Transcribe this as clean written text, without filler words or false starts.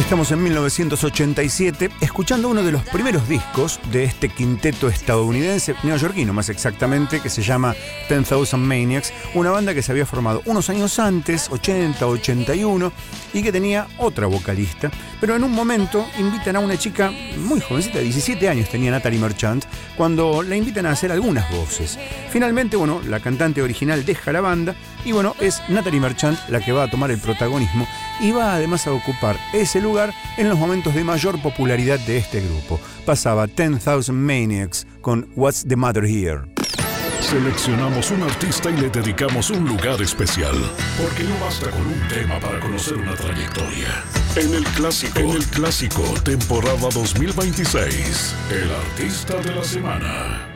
Estamos en 1987, escuchando uno de los primeros discos de este quinteto estadounidense, neoyorquino más exactamente, que se llama 10,000 Maniacs, una banda que se había formado unos años antes, 80, 81, y que tenía otra vocalista, pero en un momento invitan a una chica muy jovencita, 17 años tenía Natalie Merchant, cuando la invitan a hacer algunas voces. Finalmente, la cantante original deja la banda y es Natalie Merchant la que va a tomar el protagonismo y va además a ocupar ese lugar en los momentos de mayor popularidad de este grupo. Pasaba 10,000 Maniacs con What's the Matter Here. Seleccionamos un artista y le dedicamos un lugar especial, porque no basta con un tema para conocer una trayectoria. En el clásico, temporada 2026, el artista de la semana.